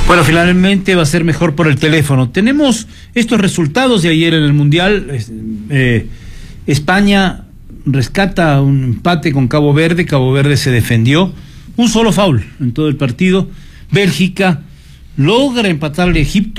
Bueno, finalmente va a ser mejor por el teléfono. Tenemos estos resultados de ayer en el Mundial. España rescata un empate con Cabo Verde. Cabo Verde se defendió. Un solo foul en todo el partido. Bélgica logra empatarle a Egipto.